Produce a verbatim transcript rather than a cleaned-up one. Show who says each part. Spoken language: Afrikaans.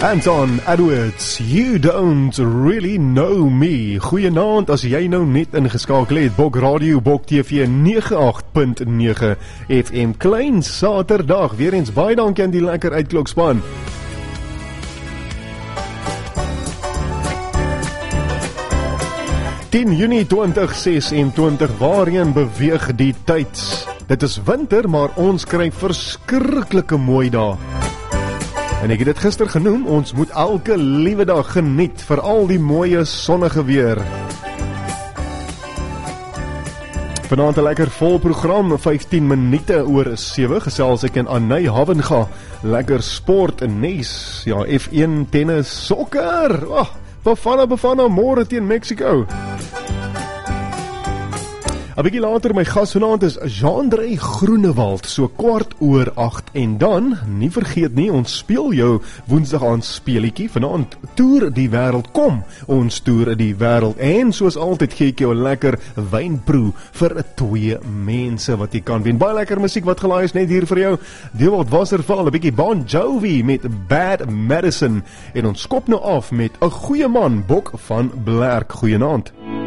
Speaker 1: Anton Edwards, You Don't Really Know Me. Goeienaand, as jy nou net ingeskakel het, Bok Radio, Bok T V nege agt punt nege F M, klein Saterdag, weer eens baie dankie aan die lekker uitklokspan. tien Junie twintig sesentwintig, waarheen beweeg die tyd? Dit is winter, maar ons kry verskriklike mooi dae. En ek het dit gister genoem, ons moet elke liewe dag geniet, vir al die mooie sonnige weer. Vanaand 'n lekker vol program, vyftien minute oor sewe, gesels ek in Anay Havenga, lekker sport en nes, ja, F een, tennis, sokker, oh, Bafana Bafana, môre teen Mexico. 'n bietjie later, my gas vanaand is Jean-André Groenewald, so kwart oor agt, en dan, nie vergeet nie, ons speel jou woensdag aan speelietjie, vanaand toer die wêreld, kom, ons toer die wêreld, en soos altyd gee ek jou 'n lekker wynproe vir twee mense wat jy kan wen. Baie lekker musiek wat gelaai is net hier vir jou, Dewald Wasserval, 'n bietjie Bon Jovi met Bad Medicine, en ons skop nou af met 'n goeie man, Bok van Blerk. Goeienaand.